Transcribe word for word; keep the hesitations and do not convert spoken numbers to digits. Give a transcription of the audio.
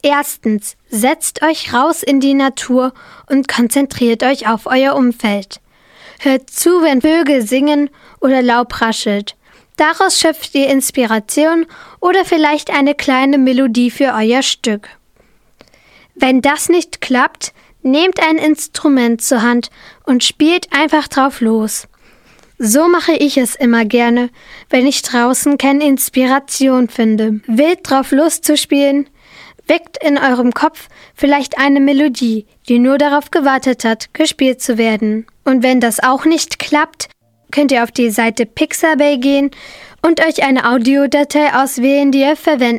Erstens, setzt euch raus in die Natur und konzentriert euch auf euer Umfeld. Hört zu, wenn Vögel singen oder Laub raschelt. Daraus schöpft ihr Inspiration oder vielleicht eine kleine Melodie für euer Stück. Wenn das nicht klappt, nehmt ein Instrument zur Hand und spielt einfach drauf los. So mache ich es immer gerne, wenn ich draußen keine Inspiration finde. Wild drauf loszuspielen, weckt in eurem Kopf vielleicht eine Melodie, die nur darauf gewartet hat, gespielt zu werden. Und wenn das auch nicht klappt, könnt ihr auf die Seite Pixabay gehen und euch eine Audiodatei auswählen, die ihr verwenden